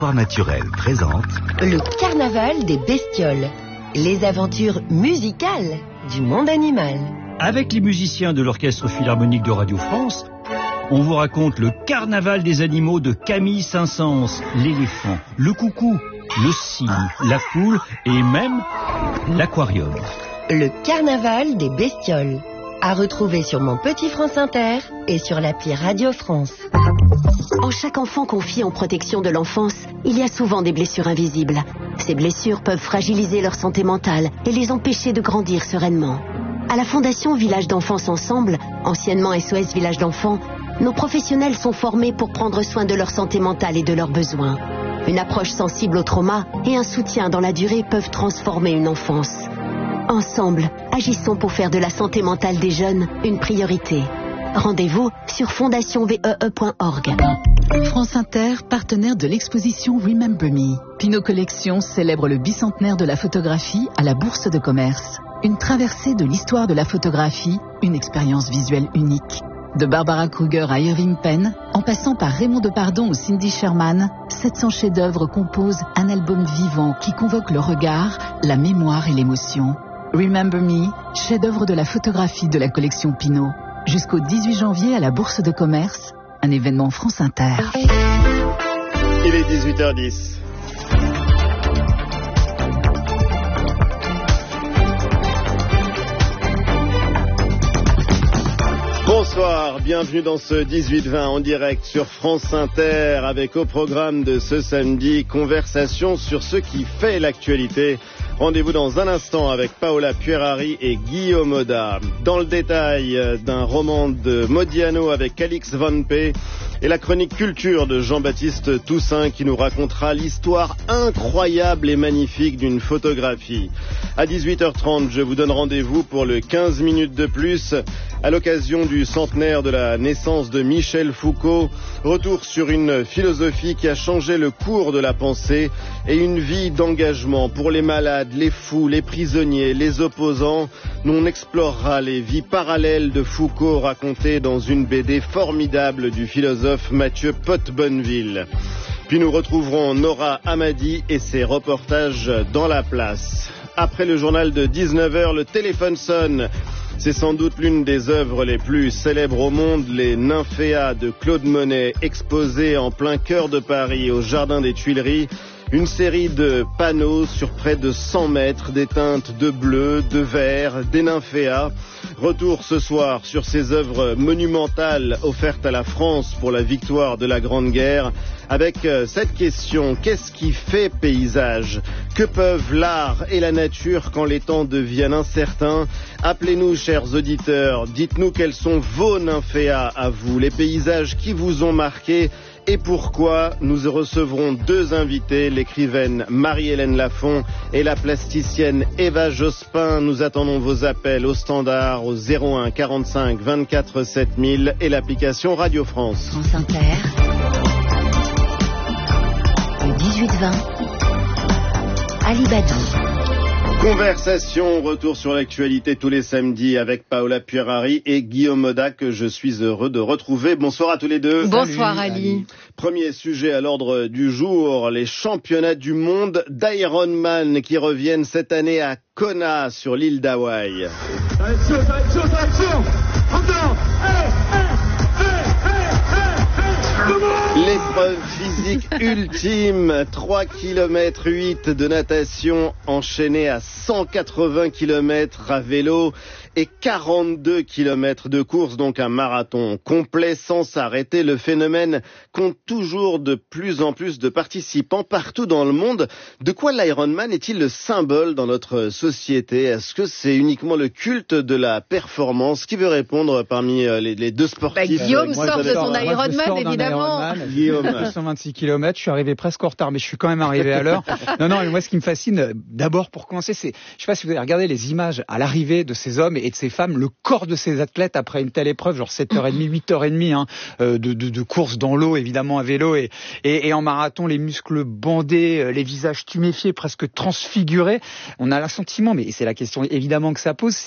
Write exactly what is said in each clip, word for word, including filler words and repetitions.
Sport Naturel présente le carnaval des bestioles, les aventures musicales du monde animal. Avec les musiciens de l'Orchestre Philharmonique de Radio France, on vous raconte le carnaval des animaux de Camille Saint-Saëns, l'éléphant, le coucou, le cygne, la poule et même l'aquarium. Le carnaval des bestioles, à retrouver sur Mon Petit France Inter et sur l'appli Radio France. En chaque enfant confié en protection de l'enfance, il y a souvent des blessures invisibles. Ces blessures peuvent fragiliser leur santé mentale et les empêcher de grandir sereinement. À la Fondation Village d'Enfance Ensemble, anciennement S O S Village d'Enfants, nos professionnels sont formés pour prendre soin de leur santé mentale et de leurs besoins. Une approche sensible au trauma et un soutien dans la durée peuvent transformer une enfance. Ensemble, agissons pour faire de la santé mentale des jeunes une priorité. Rendez-vous sur fondation v e e point org. France Inter, partenaire de l'exposition Remember Me. Pinot Collection célèbre le bicentenaire de la photographie à la Bourse de Commerce. Une traversée de l'histoire de la photographie, une expérience visuelle unique. De Barbara Kruger à Irving Penn, en passant par Raymond Depardon ou Cindy Sherman, sept cents chefs-d'œuvre composent un album vivant qui convoque le regard, la mémoire et l'émotion. Remember Me, chef-d'œuvre de la photographie de la collection Pinot. Jusqu'au dix-huit janvier à la Bourse de Commerce, un événement France Inter. Il est dix-huit heures dix. Bonsoir, bienvenue dans ce dix-huit vingt en direct sur France Inter avec au programme de ce samedi, conversation sur ce qui fait l'actualité. Rendez-vous dans un instant avec Paola Puerari et Guillaume Oda. Dans le détail d'un roman de Modiano avec Alix Van P et la chronique culture de Jean-Baptiste Toussaint qui nous racontera l'histoire incroyable et magnifique d'une photographie. À dix-huit heures trente, je vous donne rendez-vous pour le quinze minutes de plus à l'occasion du centenaire de la naissance de Michel Foucault. Retour sur une philosophie qui a changé le cours de la pensée et une vie d'engagement pour les malades, les fous, les prisonniers, les opposants. Nous on explorera les vies parallèles de Foucault racontées dans une B D formidable du philosophe Mathieu Potte-Bonneville. Puis nous retrouverons Nora Hamadi et ses reportages dans la place. Après le journal de dix-neuf heures, le téléphone sonne. C'est sans doute l'une des œuvres les plus célèbres au monde, les Nymphéas de Claude Monet, exposées en plein cœur de Paris, au Jardin des Tuileries. Une série de panneaux sur près de cent mètres, des teintes de bleu, de vert, des Nymphéas. Retour ce soir sur ces œuvres monumentales offertes à la France pour la victoire de la Grande Guerre, avec cette question: qu'est-ce qui fait paysage? Que peuvent l'art et la nature quand les temps deviennent incertains? Appelez-nous, chers auditeurs, dites-nous quels sont vos Nymphéas à vous, les paysages qui vous ont marqué. Et pourquoi? Nous recevrons deux invités, l'écrivaine Marie-Hélène Lafont et la plasticienne Eva Jospin. Nous attendons vos appels au standard au zéro un quarante-cinq vingt-quatre sept mille et l'application Radio France. France Inter, le dix-huit vingt, Ali Badou. Conversation, retour sur l'actualité tous les samedis avec Paola Puerari et Guillaume Oda que je suis heureux de retrouver. Bonsoir à tous les deux. Bonsoir Ali. Premier sujet à l'ordre du jour, les championnats du monde d'Ironman qui reviennent cette année à Kona sur l'île d'Hawaï. Attention, attention, attention. Encore. Hey, hey, hey, hey, hey, hey. L'épreuve physique ultime, trois virgule huit kilomètres de natation enchaînée à cent quatre-vingts kilomètres à vélo et quarante-deux kilomètres de course, donc un marathon complet sans s'arrêter. Le phénomène compte toujours de plus en plus de participants partout dans le monde. De quoi l'Ironman est-il le symbole dans notre société? Est-ce que c'est uniquement le culte de la performance? Qui veut répondre parmi les, les deux sportifs? Bah, Guillaume moi, sort de son moi, Ironman, évidemment. Ironman, Guillaume. cent vingt-six kilomètres, je suis arrivé presque en retard, mais je suis quand même arrivé à l'heure. Non, non, moi, ce qui me fascine, d'abord, pour commencer, c'est, je sais pas si vous avez regardé les images à l'arrivée de ces hommes et de ces femmes, le corps de ces athlètes après une telle épreuve, genre sept heures trente, huit heures trente, hein, de, de, de course dans l'eau, évidemment, à vélo et, et, et en marathon, les muscles bandés, les visages tuméfiés, presque transfigurés. On a l'assentiment, mais c'est la question évidemment que ça pose, c'est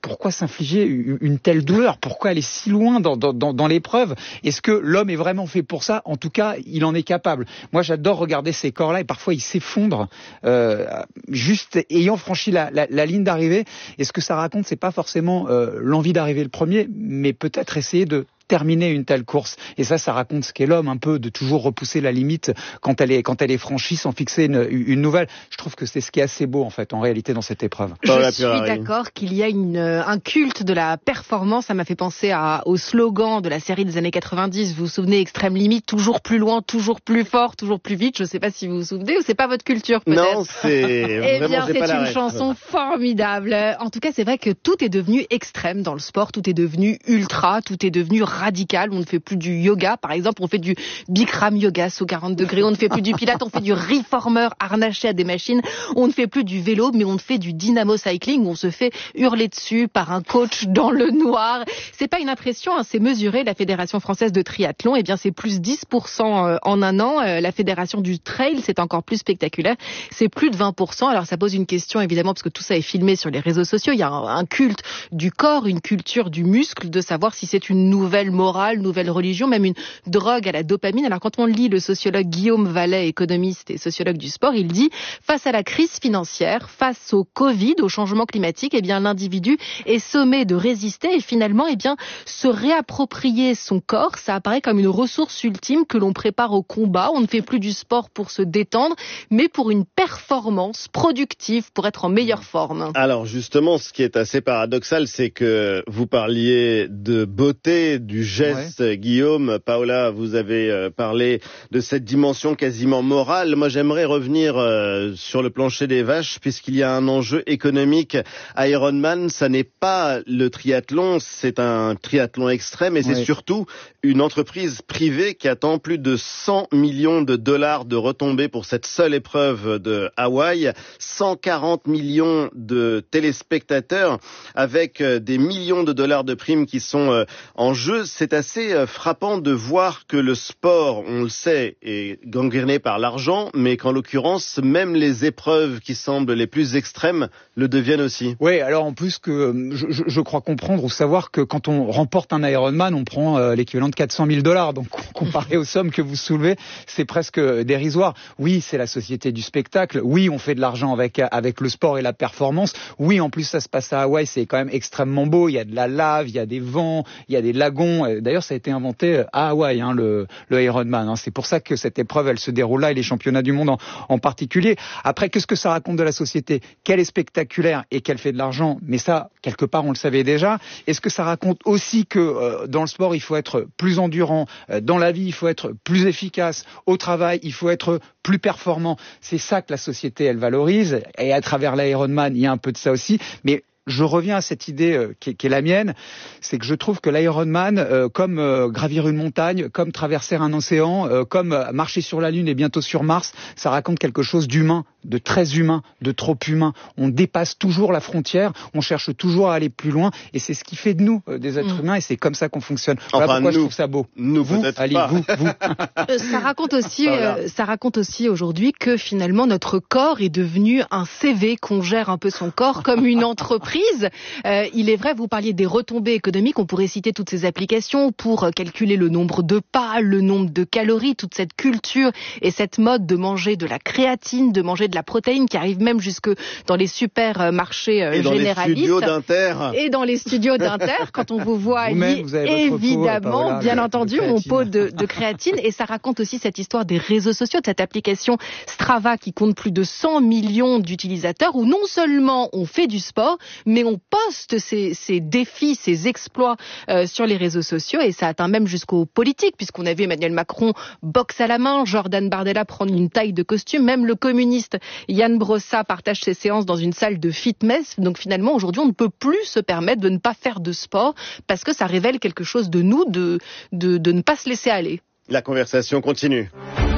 pourquoi s'infliger une, une telle douleur? Pourquoi aller si loin dans, dans, dans, dans l'épreuve? Est-ce que l'homme est vraiment fait pour ça? En tout cas, il en est capable. Moi, j'adore regarder ces corps-là et parfois ils s'effondrent euh, juste ayant franchi la, la, la ligne d'arrivée. Et ce que ça raconte, c'est pas forcément euh, l'envie d'arriver le premier, mais peut-être essayer de terminer une telle course. Et ça, ça raconte ce qu'est l'homme, un peu, de toujours repousser la limite quand elle est, quand elle est franchie sans fixer une, une nouvelle. Je trouve que c'est ce qui est assez beau, en fait, en réalité, dans cette épreuve. Je suis d'accord qu'il y a une, un culte de la performance. Ça m'a fait penser à, au slogan de la série des années quatre-vingt-dix. Vous vous souvenez, Extrême Limite, toujours plus loin, toujours plus fort, toujours plus vite. Je ne sais pas si vous vous souvenez ou c'est pas votre culture, peut-être. Non, c'est Eh vraiment, bien, j'ai c'est pas la une ref. chanson formidable. En tout cas, c'est vrai que tout est devenu extrême dans le sport. Tout est devenu ultra. Tout est devenu radical. On ne fait plus du yoga, par exemple, on fait du Bikram yoga sous quarante degrés, on ne fait plus du pilate, on fait du reformer harnaché à des machines, on ne fait plus du vélo, mais on fait du dynamo cycling, où on se fait hurler dessus par un coach dans le noir. C'est pas une impression, hein, c'est mesuré. La Fédération française de triathlon, eh bien, c'est plus dix pour cent en un an. La Fédération du trail, c'est encore plus spectaculaire, c'est plus de vingt pour cent. Alors, ça pose une question, évidemment, parce que tout ça est filmé sur les réseaux sociaux. Il y a un, un culte du corps, une culture du muscle, de savoir si c'est une nouvelle morale, nouvelle religion, même une drogue à la dopamine. Alors quand on lit le sociologue Guillaume Vallet, économiste et sociologue du sport, il dit « Face à la crise financière, face au Covid, au changement climatique, eh bien l'individu est sommé de résister et finalement eh bien se réapproprier son corps, ça apparaît comme une ressource ultime que l'on prépare au combat. On ne fait plus du sport pour se détendre, mais pour une performance productive, pour être en meilleure forme. » Alors justement, ce qui est assez paradoxal, c'est que vous parliez de beauté, du geste. Ouais. Guillaume, Paola, vous avez euh, parlé de cette dimension quasiment morale. Moi, j'aimerais revenir euh, sur le plancher des vaches, puisqu'il y a un enjeu économique. Ironman, ça n'est pas le triathlon, c'est un triathlon extrême, et c'est ouais. surtout une entreprise privée qui attend plus de cent millions de dollars de retombées pour cette seule épreuve de Hawaï, cent quarante millions de téléspectateurs, avec euh, des millions de dollars de primes qui sont euh, en jeu. C'est assez frappant de voir que le sport, on le sait, est gangréné par l'argent, mais qu'en l'occurrence, même les épreuves qui semblent les plus extrêmes le deviennent aussi. Oui, alors en plus que je, je, je crois comprendre ou savoir que quand on remporte un Ironman, on prend euh, l'équivalent de quatre cent mille dollars. Donc comparé aux sommes que vous soulevez, c'est presque dérisoire. Oui, c'est la société du spectacle. Oui, on fait de l'argent avec avec le sport et la performance. Oui, en plus ça se passe à Hawaï, c'est quand même extrêmement beau. Il y a de la lave, il y a des vents, il y a des lagons. D'ailleurs, ça a été inventé à Hawaï, hein, le, le Ironman. Hein. C'est pour ça que cette épreuve, elle se déroule là, et les championnats du monde en, en particulier. Après, qu'est-ce que ça raconte de la société? Qu'elle est spectaculaire et qu'elle fait de l'argent, mais ça, quelque part, on le savait déjà. Est-ce que ça raconte aussi que euh, dans le sport, il faut être plus endurant, euh, dans la vie, il faut être plus efficace, au travail, il faut être plus performant? C'est ça que la société, elle valorise, et à travers l'Ironman, il y a un peu de ça aussi, mais je reviens à cette idée euh, qui, est, qui est la mienne, c'est que je trouve que l'Ironman, euh, comme euh, gravir une montagne, comme traverser un océan, euh, comme euh, marcher sur la Lune et bientôt sur Mars, ça raconte quelque chose d'humain, de très humain, de trop humain. On dépasse toujours la frontière, on cherche toujours à aller plus loin, et c'est ce qui fait de nous euh, des êtres mmh. humains, et c'est comme ça qu'on fonctionne. Voilà enfin, pourquoi nous, je trouve ça beau. Nous, vous, peut-être allez, pas. vous, vous. Euh, ça raconte aussi, voilà. euh, ça raconte aussi aujourd'hui que finalement notre corps est devenu un C V, qu'on gère un peu son corps comme une entreprise. Euh, il est vrai, vous parliez des retombées économiques, on pourrait citer toutes ces applications pour calculer le nombre de pas, le nombre de calories, toute cette culture et cette mode de manger de la créatine, de manger de la protéine qui arrive même jusque dans les supermarchés euh, et dans généralistes. Les studios d'Inter. Et dans les studios d'Inter, quand on vous voit Ali, évidemment, pot, bien entendu, mon pot de, de créatine. Et ça raconte aussi cette histoire des réseaux sociaux, de cette application Strava qui compte plus de cent millions d'utilisateurs, où non seulement on fait du sport, mais on poste ces, ces défis, ces exploits euh, sur les réseaux sociaux, et ça atteint même jusqu'aux politiques, puisqu'on a vu Emmanuel Macron boxe à la main, Jordan Bardella prendre une taille de costume, même le communiste Yann Brossa partage ses séances dans une salle de fitness. Donc finalement, aujourd'hui, on ne peut plus se permettre de ne pas faire de sport, parce que ça révèle quelque chose de nous, de, de, de ne pas se laisser aller. La conversation continue.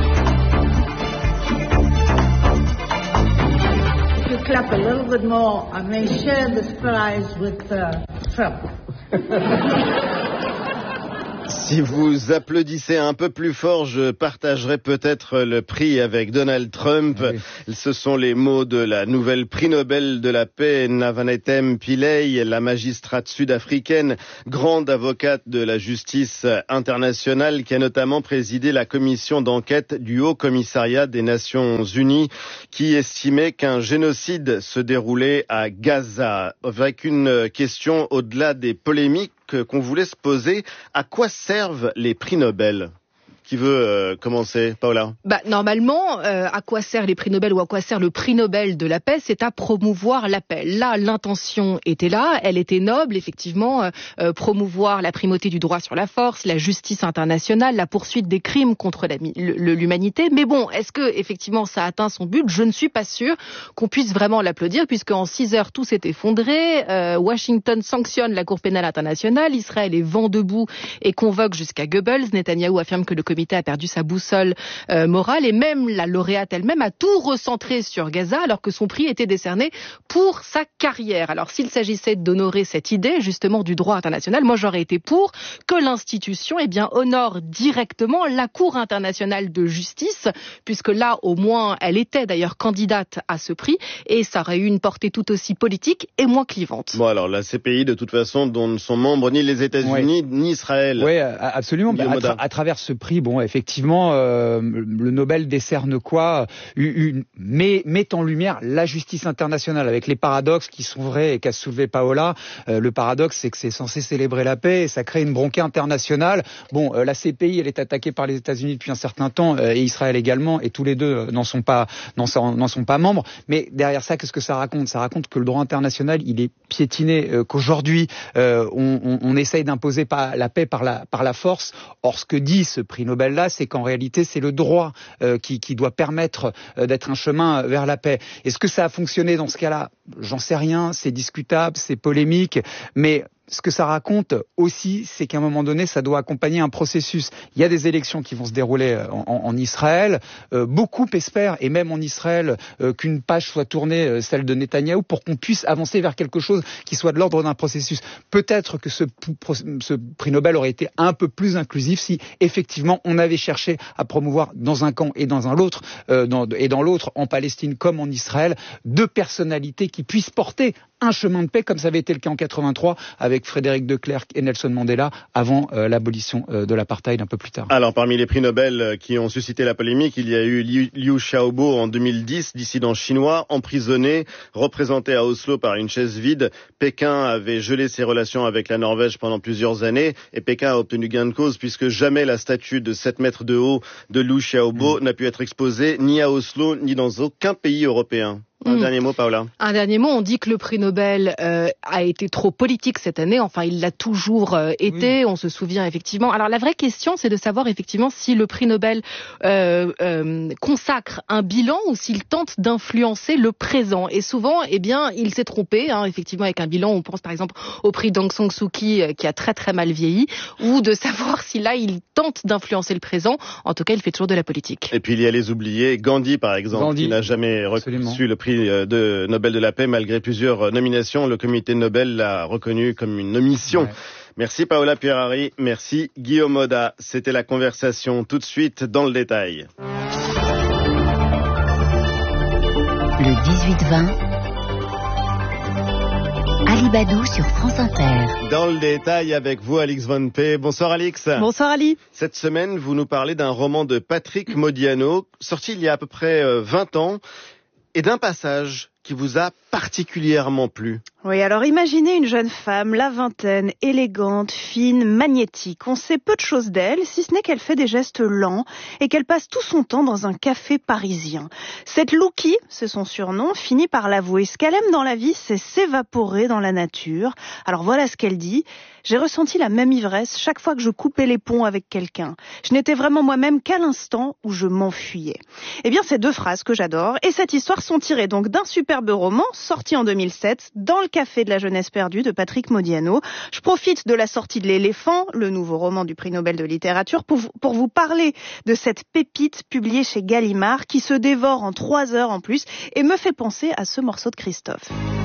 Clap a little bit more, I may share this prize with uh, Trump. Si vous applaudissez un peu plus fort, je partagerai peut-être le prix avec Donald Trump. Oui. Ce sont les mots de la nouvelle prix Nobel de la paix, Navanethem Pillay, la magistrate sud-africaine, grande avocate de la justice internationale, qui a notamment présidé la commission d'enquête du Haut Commissariat des Nations Unies, qui estimait qu'un génocide se déroulait à Gaza. Avec une question au-delà des polémiques qu'on voulait se poser, à quoi servent les prix Nobel ? Qui veut euh, commencer, Paola ? Bah, normalement, euh, à quoi sert les prix Nobel ou à quoi sert le prix Nobel de la paix ? C'est à promouvoir la paix. Là, l'intention était là, elle était noble, effectivement, euh, euh, promouvoir la primauté du droit sur la force, la justice internationale, la poursuite des crimes contre la, le, l'humanité. Mais bon, est-ce que effectivement ça a atteint son but ? Je ne suis pas sûre qu'on puisse vraiment l'applaudir, puisque en six heures tout s'est effondré. Euh, Washington sanctionne la Cour pénale internationale, Israël est vent debout et convoque jusqu'à Goebbels. Netanyahou affirme que le comité a perdu sa boussole euh, morale, et même la lauréate elle-même a tout recentré sur Gaza, alors que son prix était décerné pour sa carrière. Alors s'il s'agissait d'honorer cette idée justement du droit international, moi j'aurais été pour que l'institution eh bien honore directement la Cour internationale de justice, puisque là au moins elle était d'ailleurs candidate à ce prix, et ça aurait eu une portée tout aussi politique et moins clivante. Bon, alors la C P I de toute façon dont ne sont membres ni les États-Unis oui. ni Israël. Oui, absolument. Bah, à, tra- à travers ce prix, bon, effectivement, euh, le Nobel décerne quoi ? une, une, met, met en lumière la justice internationale, avec les paradoxes qui sont vrais et qu'a soulevé Paola. Euh, le paradoxe, c'est que c'est censé célébrer la paix et ça crée une bronquée internationale. Bon, euh, la C P I, elle est attaquée par les États-Unis depuis un certain temps euh, et Israël également, et tous les deux euh, n'en sont pas, n'en sont, n'en sont pas membres. Mais derrière ça, qu'est-ce que ça raconte ? Ça raconte que le droit international, il est piétiné, euh, qu'aujourd'hui, euh, on, on, on essaye d'imposer pas la paix par la, par la force. Or, ce que dit ce prix Nobel-là, c'est qu'en réalité, c'est le droit euh, qui, qui doit permettre euh, d'être un chemin vers la paix. Est-ce que ça a fonctionné dans ce cas-là ? J'en sais rien, c'est discutable, c'est polémique, mais ce que ça raconte aussi, c'est qu'à un moment donné, ça doit accompagner un processus. Il y a des élections qui vont se dérouler en, en, en Israël. Euh, beaucoup espèrent, et même en Israël, euh, qu'une page soit tournée, euh, celle de Netanyahou, pour qu'on puisse avancer vers quelque chose qui soit de l'ordre d'un processus. Peut-être que ce, ce prix Nobel aurait été un peu plus inclusif si, effectivement, on avait cherché à promouvoir dans un camp et dans un l'autre, euh, dans, et dans l'autre, en Palestine comme en Israël, deux personnalités qui puissent porter un chemin de paix, comme ça avait été le cas en quatre-vingt-trois avec Frédéric de Klerk et Nelson Mandela, avant euh, l'abolition euh, de l'apartheid un peu plus tard. Alors, parmi les prix Nobel qui ont suscité la polémique, il y a eu Liu, Liu Xiaobo en deux mille dix, dissident chinois, emprisonné, représenté à Oslo par une chaise vide. Pékin avait gelé ses relations avec la Norvège pendant plusieurs années, et Pékin a obtenu gain de cause, puisque jamais la statue de sept mètres de haut de Liu Xiaobo mmh. n'a pu être exposée, ni à Oslo, ni dans aucun pays européen. Un mmh. dernier mot, Paola. Un dernier mot, on dit que le prix Nobel euh, a été trop politique cette année, enfin il l'a toujours euh, été, oui. On se souvient effectivement. Alors la vraie question, c'est de savoir effectivement si le prix Nobel euh, euh, consacre un bilan ou s'il tente d'influencer le présent. Et souvent, eh bien, il s'est trompé, hein, effectivement, avec un bilan. On pense par exemple au prix d'Aung San Suu Kyi euh, qui a très très mal vieilli, ou de savoir si là il tente d'influencer le présent. En tout cas, il fait toujours de la politique. Et puis il y a les oubliés, Gandhi par exemple, Gandhi. Qui n'a jamais Absolument. reçu le prix de Nobel de la paix, malgré plusieurs nominations. Le comité Nobel l'a reconnu comme une omission. Ouais. Merci Paola Pierari, merci Guillaume Oda. C'était la conversation. Tout de suite dans le détail. Le dix-huit vingt, Ali Badou sur France Inter. Dans le détail avec vous, Alix Von P. Bonsoir Alix. Bonsoir Ali. Cette semaine, vous nous parlez d'un roman de Patrick Modiano, sorti il y a à peu près vingt ans, et d'un passage qui vous a particulièrement plu. Oui, alors imaginez une jeune femme, la vingtaine, élégante, fine, magnétique. On sait peu de choses d'elle, si ce n'est qu'elle fait des gestes lents et qu'elle passe tout son temps dans un café parisien. Cette Louki, c'est son surnom, finit par l'avouer. Ce qu'elle aime dans la vie, c'est s'évaporer dans la nature. Alors voilà ce qu'elle dit. J'ai ressenti la même ivresse chaque fois que je coupais les ponts avec quelqu'un. Je n'étais vraiment moi-même qu'à l'instant où je m'enfuyais. Eh bien, ces deux phrases que j'adore et cette histoire sont tirées donc d'un superbe roman sorti en deux mille sept dans le café de la jeunesse perdue de Patrick Modiano. Je profite de la sortie de l'Éléphant, le nouveau roman du prix Nobel de littérature, pour vous, pour vous parler de cette pépite publiée chez Gallimard qui se dévore en trois heures en plus et me fait penser à ce morceau de Christophe.